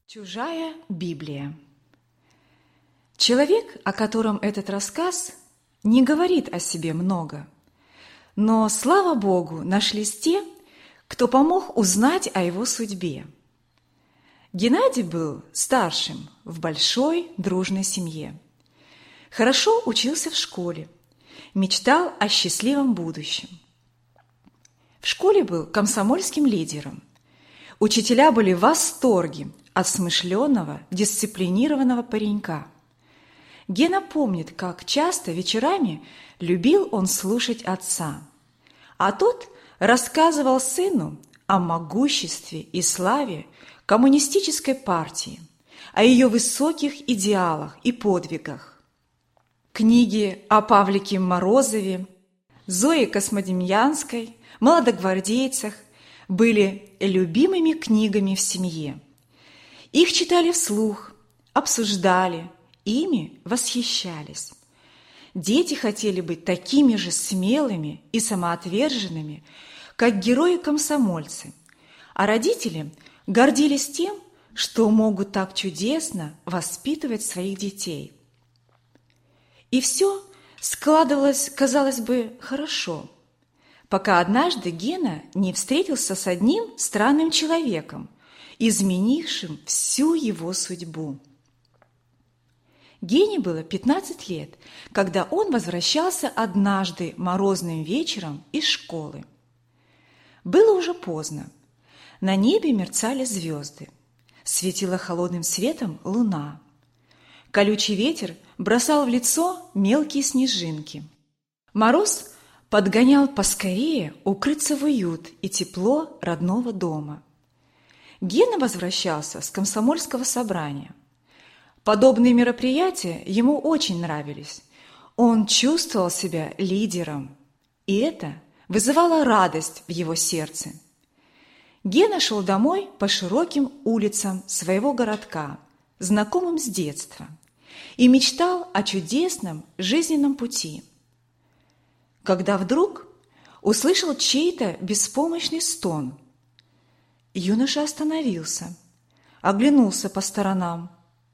Чужая Библия. Человек, о котором этот рассказ, не говорит о себе много, но, слава Богу, нашлись те, кто помог узнать о его судьбе. Геннадий был старшим в большой дружной семье. Хорошо учился в школе, мечтал о счастливом будущем. В школе был комсомольским лидером. Учителя были в восторге от смышленого, дисциплинированного паренька. Гена помнит, как часто вечерами любил он слушать отца, а тот рассказывал сыну о могуществе и славе коммунистической партии, о ее высоких идеалах и подвигах. Книги о Павлике Морозове, Зое Космодемьянской, молодогвардейцах были любимыми книгами в семье. Их читали вслух, обсуждали, ими восхищались. Дети хотели быть такими же смелыми и самоотверженными, как герои-комсомольцы, а родители гордились тем, что могут так чудесно воспитывать своих детей. И все складывалось, казалось бы, хорошо, пока однажды Гена не встретился с одним странным человеком, изменившим всю его судьбу. Гене было 15 лет, когда он возвращался однажды морозным вечером из школы. Было уже поздно. На небе мерцали звезды. Светила холодным светом луна. Колючий ветер бросал в лицо мелкие снежинки. Мороз подгонял поскорее укрыться в уют и тепло родного дома. Гена возвращался с комсомольского собрания. Подобные мероприятия ему очень нравились. Он чувствовал себя лидером, и это вызывало радость в его сердце. Гена шел домой по широким улицам своего городка, знакомым с детства, и мечтал о чудесном жизненном пути. Когда вдруг услышал чей-то беспомощный стон. Юноша остановился, оглянулся по сторонам.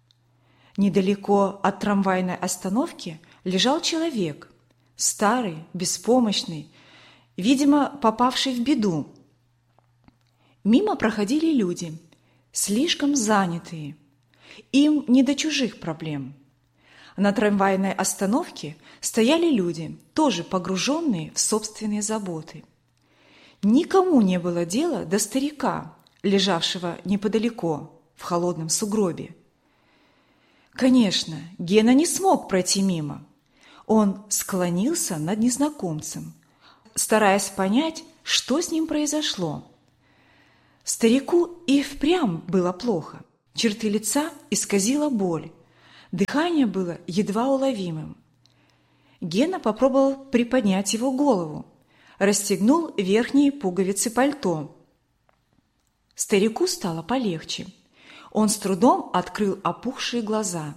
Недалеко от трамвайной остановки лежал человек, старый, беспомощный, видимо, попавший в беду. Мимо проходили люди, слишком занятые. Им не до чужих проблем. На трамвайной остановке стояли люди, тоже погруженные в собственные заботы. Никому не было дела до старика, лежавшего неподалеку в холодном сугробе. Конечно, Гена не смог пройти мимо. Он склонился над незнакомцем, стараясь понять, что с ним произошло. Старику и впрямь было плохо. Черты лица исказила боль. Дыхание было едва уловимым. Гена попробовал приподнять его голову, расстегнул верхние пуговицы пальто. Старику стало полегче. Он с трудом открыл опухшие глаза.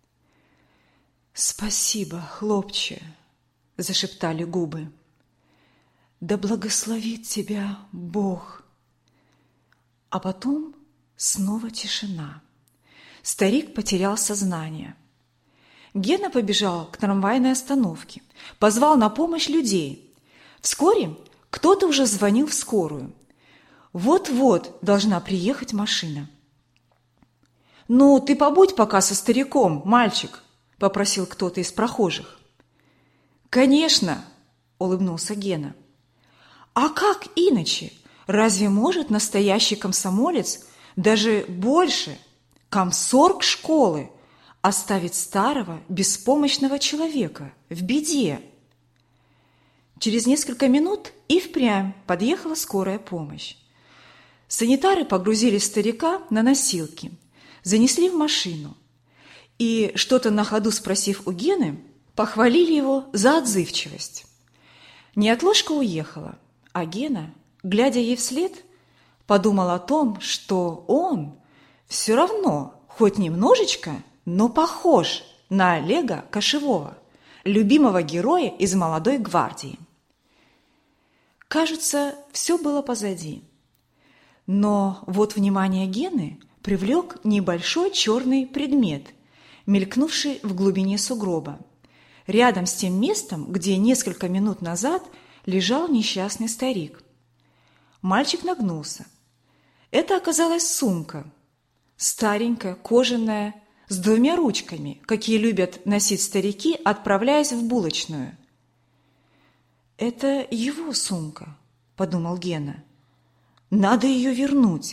«Спасибо, хлопче», – зашептали губы. «Да благословит тебя Бог». А потом снова тишина. Старик потерял сознание. Гена побежал к трамвайной остановке, позвал на помощь людей. Вскоре кто-то уже звонил в скорую. Вот-вот должна приехать машина. «Ну, ты побудь пока со стариком, мальчик», – попросил кто-то из прохожих. «Конечно», – улыбнулся Гена. «А как иначе? Разве может настоящий комсомолец, даже больше, комсорг школы, оставить старого, беспомощного человека в беде?» Через несколько минут и впрямь подъехала скорая помощь. Санитары погрузили старика на носилки, занесли в машину и, что-то на ходу спросив у Гены, похвалили его за отзывчивость. Неотложка уехала, а Гена, глядя ей вслед, подумал о том, что он все равно, хоть немножечко, но похож на Олега Кошевого, любимого героя из «Молодой гвардии». Кажется, все было позади. Но вот внимание Гены привлек небольшой черный предмет, мелькнувший в глубине сугроба, рядом с тем местом, где несколько минут назад лежал несчастный старик. Мальчик нагнулся. Это оказалась сумка, старенькая, кожаная, с двумя ручками, какие любят носить старики, отправляясь в булочную. «Это его сумка», – подумал Гена. «Надо ее вернуть».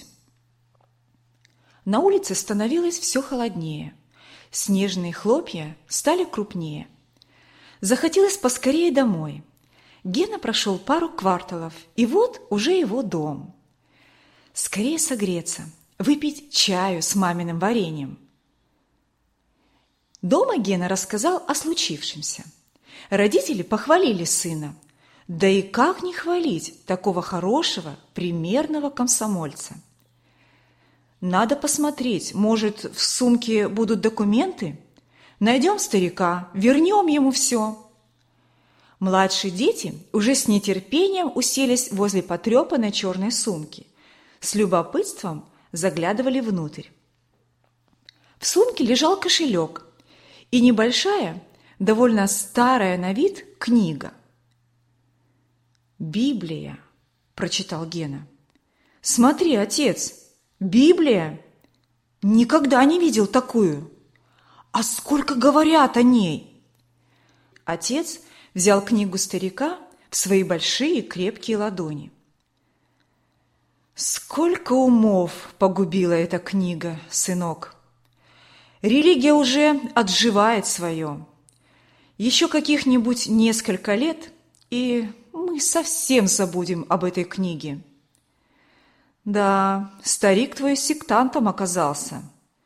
На улице становилось все холоднее. Снежные хлопья стали крупнее. Захотелось поскорее домой. Гена прошел пару кварталов, и вот уже его дом. Скорее согреться, выпить чаю с маминым вареньем. Дома Гена рассказал о случившемся. Родители похвалили сына. Да и как не хвалить такого хорошего, примерного комсомольца? Надо посмотреть, может, в сумке будут документы? Найдем старика, вернем ему все. Младшие дети уже с нетерпением уселись возле потрепанной черной сумки. С любопытством заглядывали внутрь. В сумке лежал кошелек и небольшая, довольно старая на вид книга. «Библия», – прочитал Гена. «Смотри, отец, Библия! Никогда не видел такую! А сколько говорят о ней!» Отец взял книгу старика в свои большие крепкие ладони. «Сколько умов погубила эта книга, сынок! Религия уже отживает свое. Еще каких-нибудь несколько лет, и мы совсем забудем об этой книге. Да, старик твой сектантом оказался.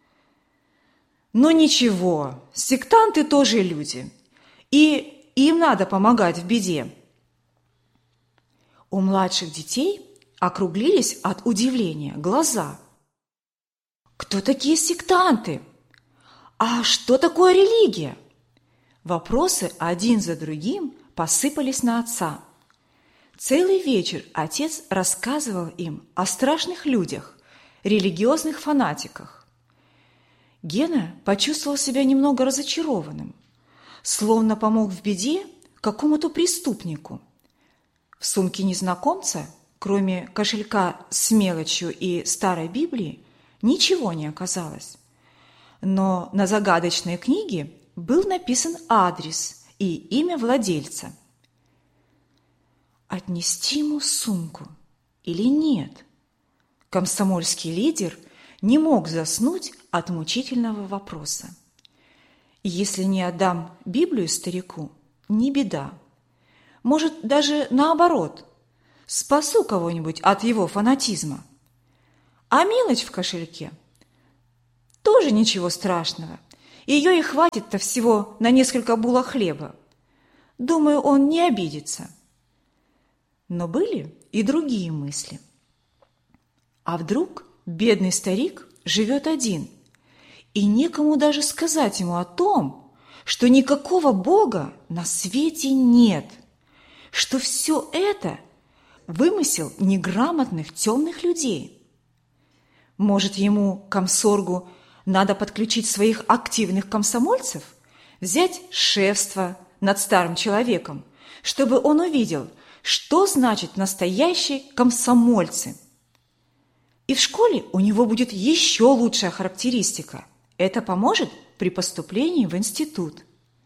Но ничего, сектанты тоже люди, и им надо помогать в беде». У младших детей округлились от удивления глаза. «Кто такие сектанты? А что такое религия?» Вопросы один за другим посыпались на отца. Целый вечер отец рассказывал им о страшных людях, религиозных фанатиках. Гена почувствовал себя немного разочарованным, словно помог в беде какому-то преступнику. В сумке незнакомца, кроме кошелька с мелочью и старой Библии, ничего не оказалось. Но на загадочной книге был написан адрес и имя владельца. Отнести ему сумку или нет? Комсомольский лидер не мог заснуть от мучительного вопроса. Если не отдам Библию старику, не беда. Может, даже наоборот, спасу кого-нибудь от его фанатизма. А мелочь в кошельке – тоже ничего страшного. Ее и хватит-то всего на несколько булок хлеба. Думаю, он не обидится. Но были и другие мысли. А вдруг бедный старик живет один, и некому даже сказать ему о том, что никакого Бога на свете нет, что все это вымысел неграмотных темных людей. Может, ему, комсоргу, надо подключить своих активных комсомольцев, взять шефство над старым человеком, чтобы он увидел, что значит настоящие комсомольцы. И в школе у него будет еще лучшая характеристика. Это поможет при поступлении в институт.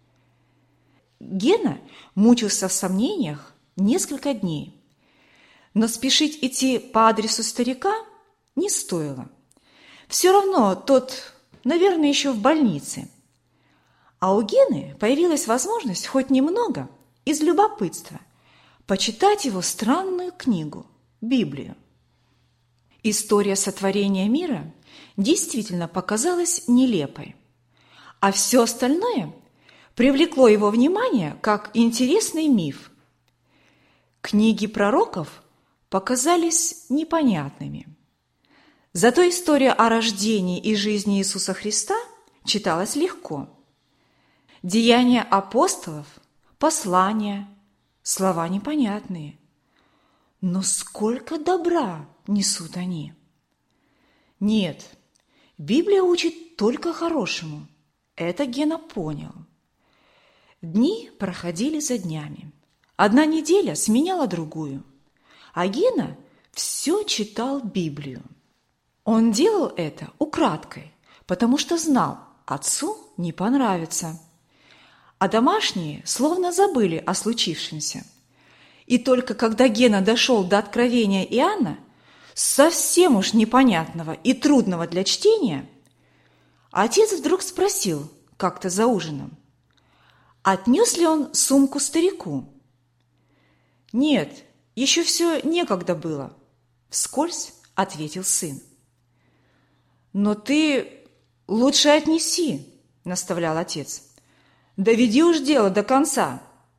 Гена мучился в сомнениях несколько дней. Но спешить идти по адресу старика не стоило. Все равно тот, наверное, еще в больнице. А у Гены появилась возможность хоть немного из любопытства почитать его странную книгу, Библию. История сотворения мира действительно показалась нелепой, а все остальное привлекло его внимание как интересный миф. Книги пророков показались непонятными. Зато история о рождении и жизни Иисуса Христа читалась легко. Деяния апостолов, послания, слова непонятные. Но сколько добра несут они! Нет, Библия учит только хорошему. Это Гена понял. Дни проходили за днями. Одна неделя сменяла другую. А Гена все читал Библию. Он делал это украдкой, потому что знал, отцу не понравится. А домашние словно забыли о случившемся. И только когда Гена дошел до откровения Иоанна, совсем уж непонятного и трудного для чтения, отец вдруг спросил как-то за ужином, отнес ли он сумку старику. «Нет, еще все некогда было», – вскользь ответил сын. «Но ты лучше отнеси», – наставлял отец. «Доведи уж дело до конца».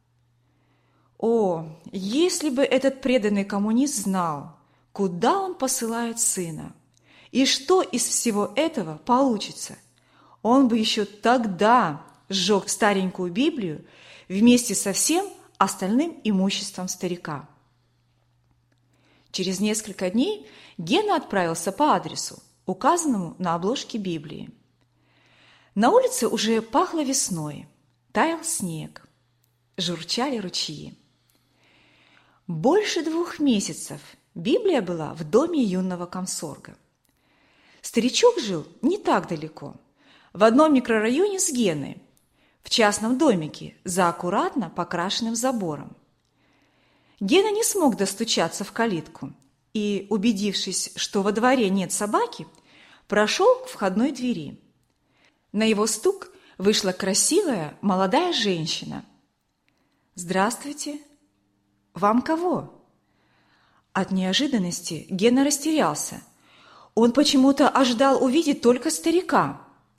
О, если бы этот преданный коммунист знал, куда он посылает сына, и что из всего этого получится, он бы еще тогда сжег старенькую Библию вместе со всем остальным имуществом старика. Через несколько дней Гена отправился по адресу, указанному на обложке Библии. На улице уже пахло весной, таял снег, журчали ручьи. Больше 2 месяцев Библия была в доме юного комсорга. Старичок жил не так далеко, в одном микрорайоне с Геной, в частном домике за аккуратно покрашенным забором. Гена не смог достучаться в калитку и, убедившись, что во дворе нет собаки, прошел к входной двери. На его стук вышла красивая молодая женщина. «Здравствуйте. Вам кого?» От неожиданности Гена растерялся. Он почему-то ожидал увидеть только старика.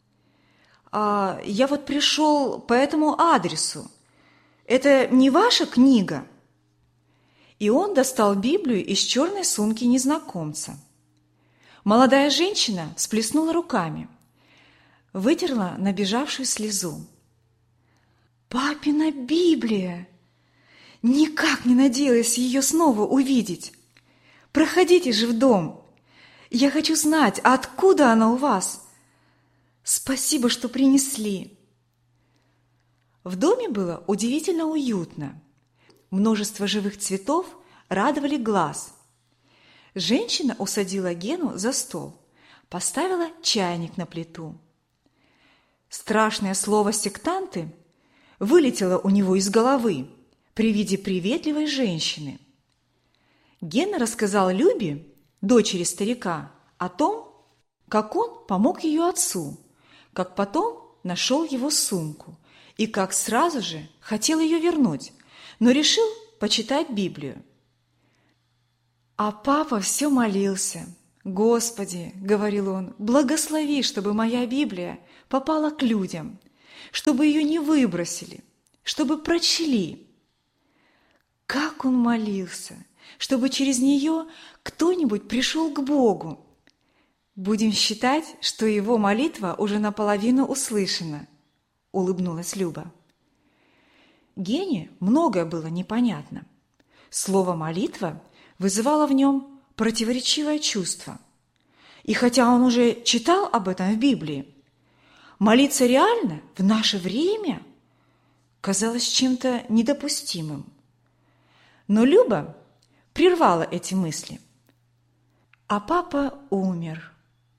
«Я вот пришел по этому адресу. Это не ваша книга?» И он достал Библию из черной сумки незнакомца. Молодая женщина всплеснула руками, вытерла набежавшую слезу. «Папина Библия! Никак не надеялась ее снова увидеть. Проходите же в дом. Я хочу знать, откуда она у вас. Спасибо, что принесли». В доме было удивительно уютно. Множество живых цветов радовали глаз. Женщина усадила Гену за стол, поставила чайник на плиту. Страшное слово «сектанты» вылетело у него из головы при виде приветливой женщины. Гена рассказал Любе, дочери старика, о том, как он помог ее отцу, как потом нашел его сумку и как сразу же хотел ее вернуть, но решил почитать Библию. А папа все молился. «Господи, — говорил он, — благослови, чтобы моя Библия попала к людям, чтобы ее не выбросили, чтобы прочли». Как он молился, чтобы через нее кто-нибудь пришел к Богу. Будем считать, что его молитва уже наполовину услышана, — улыбнулась Люба. Гене многое было непонятно. Слово «молитва» вызывало в нем противоречивое чувство. И хотя он уже читал об этом в Библии, молиться реально в наше время казалось чем-то недопустимым. Но Люба прервала эти мысли. А папа умер.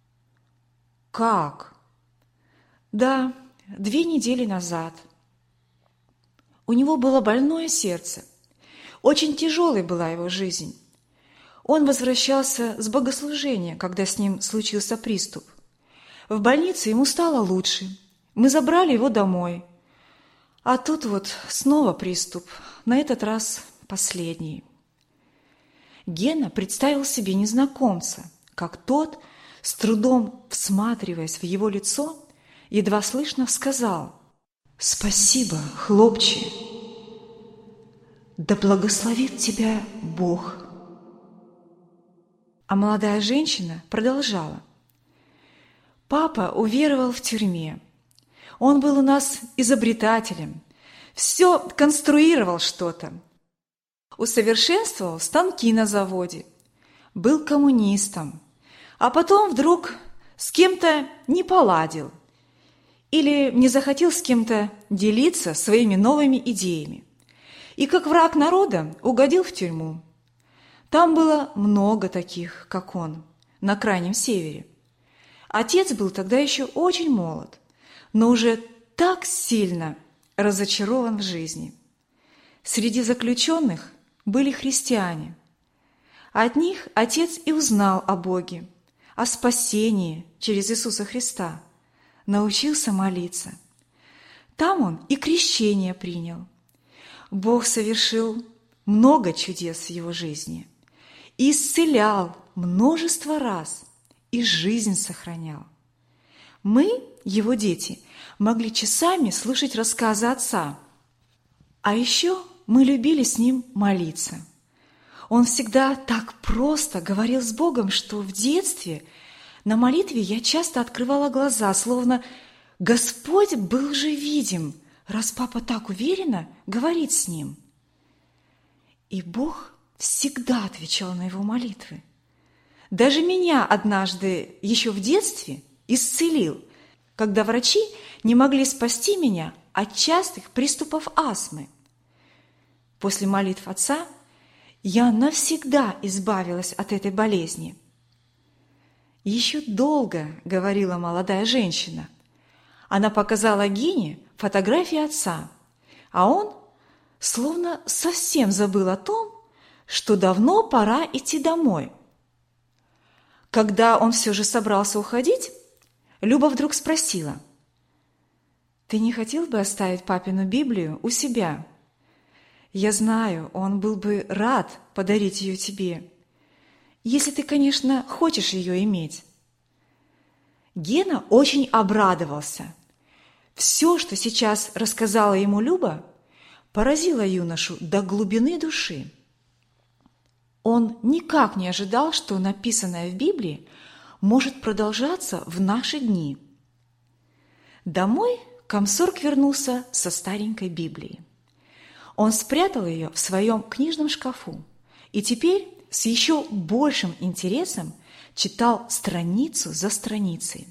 Как? Да, 2 недели назад. У него было больное сердце. Очень тяжелой была его жизнь. Он возвращался с богослужения, когда с ним случился приступ. В больнице ему стало лучше. Мы забрали его домой. А тут вот снова приступ, на этот раз последний. Гена представил себе незнакомца, как тот, с трудом всматриваясь в его лицо, едва слышно сказал: «Спасибо, хлопче, да благословит тебя Бог». А молодая женщина продолжала: «Папа уверовал в тюрьме. Он был у нас изобретателем, все конструировал что-то, усовершенствовал станки на заводе, был коммунистом, а потом вдруг с кем-то не поладил или не захотел с кем-то делиться своими новыми идеями. И как враг народа угодил в тюрьму. Там было много таких, как он, на Крайнем Севере. Отец был тогда еще очень молод, но уже так сильно разочарован в жизни. Среди заключенных были христиане. От них отец и узнал о Боге, о спасении через Иисуса Христа, научился молиться. Там он и крещение принял. Бог совершил много чудес в его жизни, исцелял множество раз и жизнь сохранял. Мы, его дети, могли часами слушать рассказы отца, а еще мы любили с ним молиться. Он всегда так просто говорил с Богом, что в детстве на молитве я часто открывала глаза, словно Господь был же видим, раз папа так уверенно говорит с ним. И Бог всегда отвечал на его молитвы. Даже меня однажды еще в детстве исцелил, когда врачи не могли спасти меня от частых приступов астмы. После молитв отца я навсегда избавилась от этой болезни. Еще долго говорила молодая женщина. Она показала Гене фотографии отца, а он словно совсем забыл о том, что давно пора идти домой. Когда он все же собрался уходить, Люба вдруг спросила: «Ты не хотел бы оставить папину Библию у себя? Я знаю, он был бы рад подарить ее тебе, если ты, конечно, хочешь ее иметь». Гена очень обрадовался. Все, что сейчас рассказала ему Люба, поразило юношу до глубины души. Он никак не ожидал, что написанное в Библии может продолжаться в наши дни. Домой комсорг вернулся со старенькой Библией. Он спрятал ее в своем книжном шкафу и теперь с еще большим интересом читал страницу за страницей.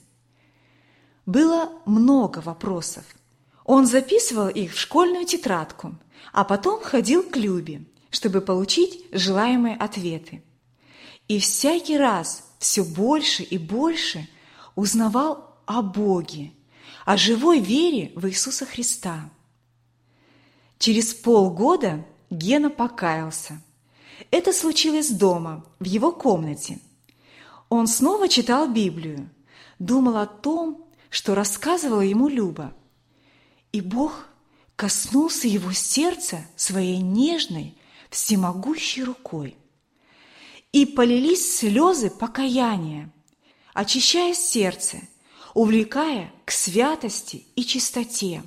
Было много вопросов. Он записывал их в школьную тетрадку, а потом ходил к Любе, чтобы получить желаемые ответы. И всякий раз все больше и больше узнавал о Боге, о живой вере в Иисуса Христа. Через полгода Гена покаялся. Это случилось дома, в его комнате. Он снова читал Библию, думал о том, что рассказывала ему Люба. И Бог коснулся его сердца своей нежной, всемогущей рукой. И полились слезы покаяния, очищая сердце, увлекая к святости и чистоте.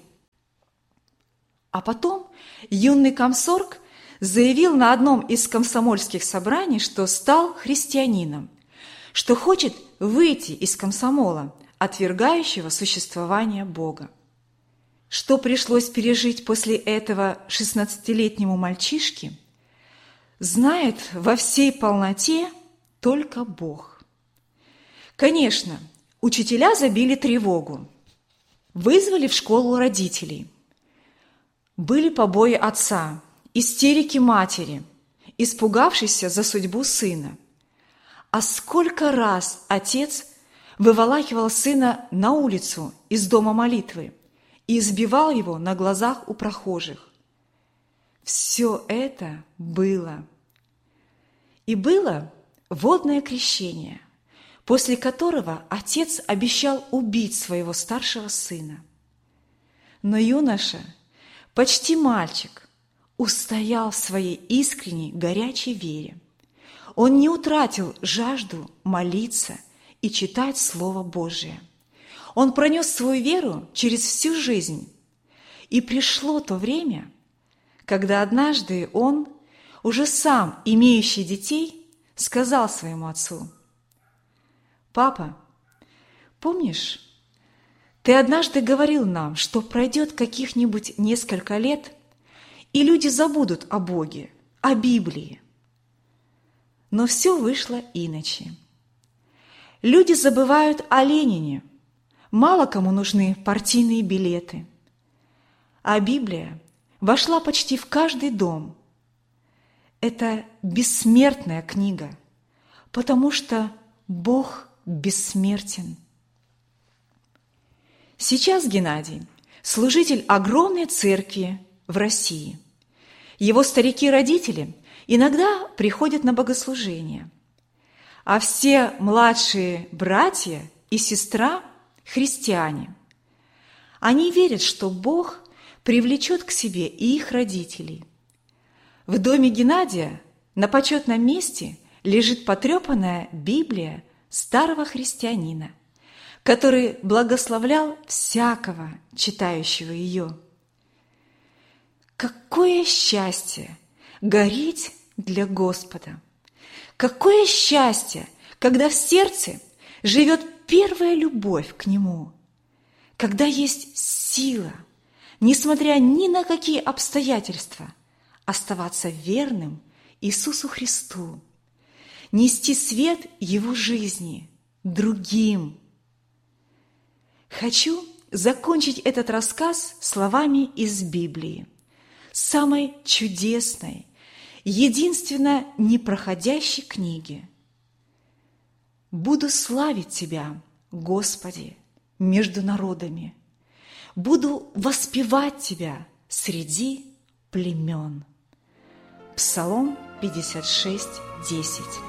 А потом юный комсорг заявил на одном из комсомольских собраний, что стал христианином, что хочет выйти из комсомола, отвергающего существование Бога. Что пришлось пережить после этого 16-летнему мальчишке, знает во всей полноте только Бог. Конечно, учителя забили тревогу, вызвали в школу родителей. Были побои отца, истерики матери, испугавшейся за судьбу сына. А сколько раз отец выволакивал сына на улицу из дома молитвы и избивал его на глазах у прохожих. Все это было. И было водное крещение, после которого отец обещал убить своего старшего сына. Но юноша, почти мальчик, устоял в своей искренней горячей вере. Он не утратил жажду молиться и читать Слово Божие. Он пронес свою веру через всю жизнь. И пришло то время, когда однажды он, уже сам имеющий детей, сказал своему отцу: «Папа, помнишь, ты однажды говорил нам, что пройдет каких-нибудь несколько лет, и люди забудут о Боге, о Библии». Но все вышло иначе. Люди забывают о Ленине. Мало кому нужны партийные билеты. А Библия вошла почти в каждый дом. Это бессмертная книга, потому что Бог бессмертен. Сейчас Геннадий – служитель огромной церкви в России. Его старики-родители иногда приходят на богослужение, а все младшие братья и сестра – христиане. Они верят, что Бог привлечет к себе и их родителей. В доме Геннадия на почетном месте лежит потрепанная Библия старого христианина, который благословлял всякого, читающего ее. Какое счастье гореть для Господа! Какое счастье, когда в сердце живет первая любовь к Нему, когда есть сила, несмотря ни на какие обстоятельства, оставаться верным Иисусу Христу, нести свет Его жизни другим. Хочу закончить этот рассказ словами из Библии, самой чудесной, единственно непроходящей книги. «Буду славить Тебя, Господи, между народами, буду воспевать Тебя среди племен». Псалом 56:10.